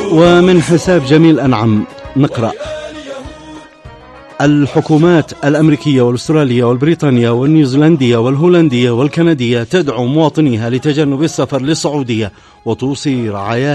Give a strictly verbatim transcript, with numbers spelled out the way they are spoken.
ومن حساب جميل أنعم نقرأ: الحكومات الأمريكية والأسترالية والبريطانية والنيوزيلندية والهولندية والكندية تدعو مواطنيها لتجنب السفر للسعودية وتوصي رعاياها